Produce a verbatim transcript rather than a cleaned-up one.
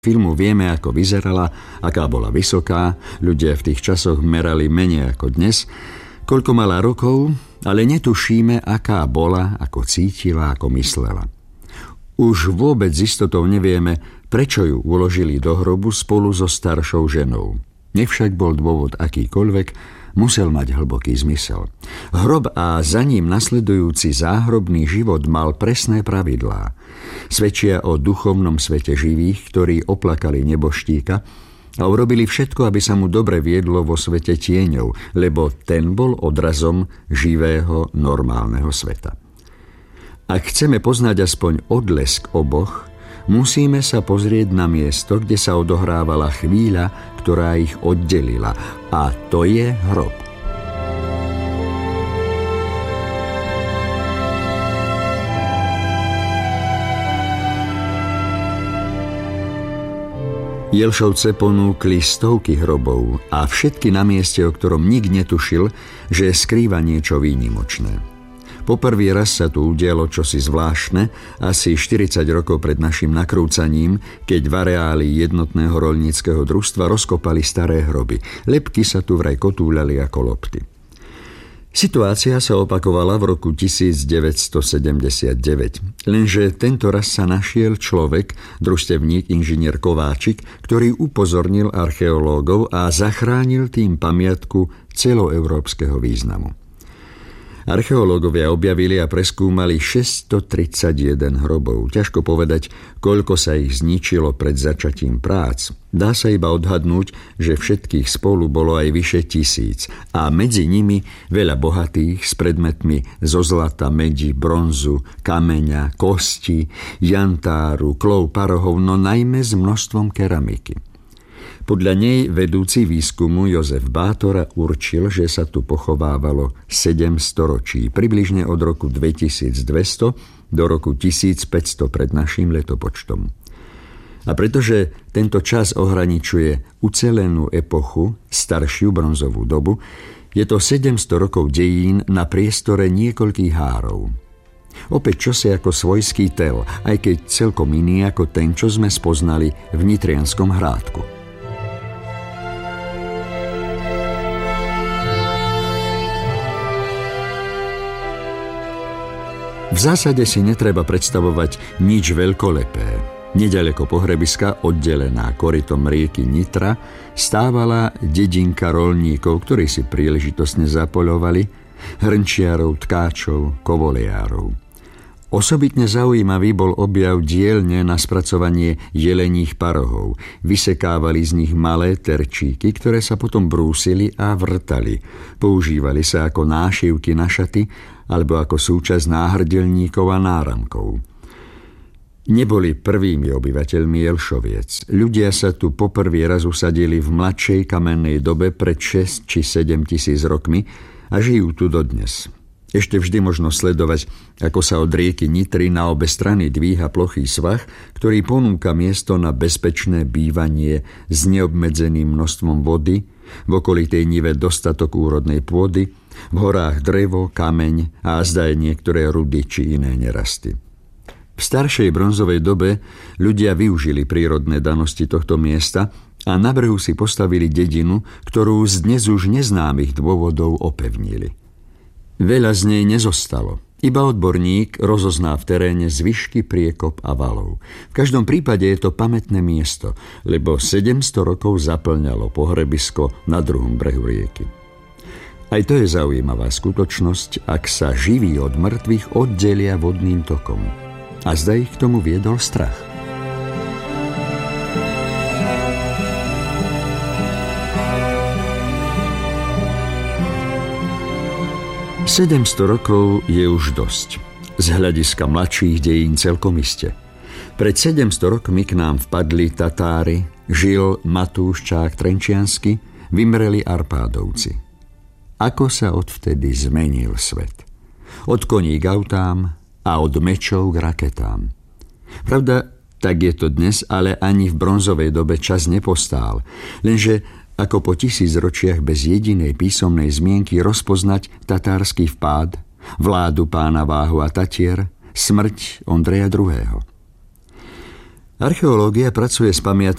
filmu vieme, ako vyzerala, aká bola vysoká, ľudia v tých časoch merali menej ako dnes, koľko mala rokov, ale netušíme, aká bola, ako cítila, ako myslela. Už vôbec s istotou nevieme, prečo ju uložili do hrobu spolu so staršou ženou. Nech však bol dôvod akýkoľvek, musel mať hlboký zmysel. Hrob a za ním nasledujúci záhrobný život mal presné pravidlá. Svedčia o duchovnom svete živých, ktorí oplakali neboštíka a urobili všetko, aby sa mu dobre viedlo vo svete tieňov, lebo ten bol odrazom živého, normálneho sveta. Ak chceme poznať aspoň odlesk oboch, musíme sa pozrieť na miesto, kde sa odohrávala chvíľa, ktorá ich oddelila, a to je hrob. Jelšovce ponúkli stovky hrobov a všetky na mieste, o ktorom nik netušil, že skrýva niečo výnimočné. Poprvý raz sa tu udialo čosi zvláštne, asi štyridsať rokov pred našim nakrúcaním, keď v areáli jednotného roľníckeho družstva rozkopali staré hroby. Lebky sa tu vraj kotúľali ako lopty. Situácia sa opakovala v roku devätnásťstosedemdesiatdeväť, lenže tento raz sa našiel človek, družstevník inžinier Kováčik, ktorý upozornil archeológov a zachránil tým pamiatku celoeurópskeho významu. Archeológovia objavili a preskúmali šesťstotridsaťjeden hrobov. Ťažko povedať, koľko sa ich zničilo pred začatím prác. Dá sa iba odhadnúť, že všetkých spolu bolo aj vyše tisíc a medzi nimi veľa bohatých s predmetmi zo zlata, medi, bronzu, kameňa, kosti, jantáru, klov, parohov, no najmä s množstvom keramiky. Podľa nej vedúci výskumu Jozef Bátora určil, že sa tu pochovávalo sedem storočí, približne od roku dvetisícdvesto do roku tisícpäťsto pred naším letopočtom. A pretože tento čas ohraničuje ucelenú epochu, staršiu bronzovú dobu, je to sedemsto rokov dejín na priestore niekoľkých hárov. Opäť čosi ako svojský tel, aj keď celkom iný ako ten, čo sme spoznali v Nitrianskom Hrádku. V zásade si netreba predstavovať nič veľkolepé. Neďaleko pohrebiska, oddelená korytom rieky Nitra, stávala dedinka roľníkov, ktorí si príležitostne zapoľovali, hrnčiarov, tkáčov, kovoliárov. Osobitne zaujímavý bol objav dielne na spracovanie jeleních parohov. Vysekávali z nich malé terčíky, ktoré sa potom brúsili a vrtali. Používali sa ako nášivky na šaty alebo ako súčasť náhrdelníkov a náramkov. Neboli prvými obyvateľmi Jelšoviec. Ľudia sa tu poprvý raz usadili v mladšej kamennej dobe pred šesť či sedem tisíc rokmi a žijú tu dodnes. Ešte vždy možno sledovať, ako sa od rieky Nitry na obe strany dvíha plochý svah, ktorý ponúka miesto na bezpečné bývanie s neobmedzeným množstvom vody, v okolitej nive dostatok úrodnej pôdy, v horách drevo, kameň a azda aj niektoré rudy či iné nerasty. V staršej bronzovej dobe ľudia využili prírodné danosti tohto miesta a na brehu si postavili dedinu, ktorú z dnes už neznámych dôvodov opevnili. Veľa z nej nezostalo. Iba odborník rozozná v teréne zvyšky priekop a valov. V každom prípade je to pamätné miesto, lebo sedemsto rokov zaplňalo pohrebisko na druhom brehu rieky. Aj to je zaujímavá skutočnosť, ak sa živí od mŕtvych oddelia vodným tokom. A zda ich k tomu viedol strach. Sedemsto rokov je už dosť. Z hľadiska mladších dejín celkom iste. Pred sedemsto rokmi k nám vpadli Tatári, žil Matúš Čák Trenčiansky, vymreli Arpádovci. Ako sa odvtedy zmenil svet? Od koní k autám a od mečov k raketám. Pravda, tak je to dnes, ale ani v bronzovej dobe čas nepostál, lenže ako po tisícročiach bez jedinej písomnej zmienky rozpoznať tatársky vpád, vládu pána Váhu a Tatier, smrť Ondreja druhého. Archeológia pracuje s pamiatkami